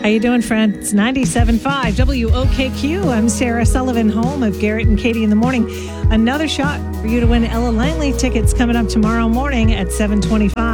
you doing, friend? It's 97.5 WOKQ. I'm Sarah Sullivan, home of Garrett and Katie in the morning. Another shot for you to win Ella Langley tickets coming up tomorrow morning at 7:25.